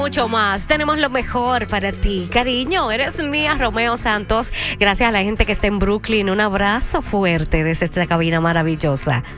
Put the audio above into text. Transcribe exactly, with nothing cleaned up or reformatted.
mucho más. Tenemos lo mejor para ti. Cariño, eres mía, Romeo Santos. Gracias a la gente que está en Brooklyn. Un abrazo fuerte desde esta cabina maravillosa.